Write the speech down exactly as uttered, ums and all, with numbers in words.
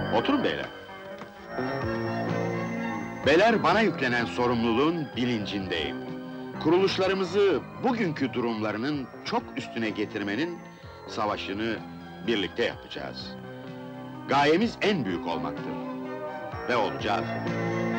Oturun beyler. Beyler, bana yüklenen sorumluluğun bilincindeyim. Kuruluşlarımızı bugünkü durumlarının çok üstüne getirmenin savaşını birlikte yapacağız. Gayemiz en büyük olmaktır. Ve olacağız.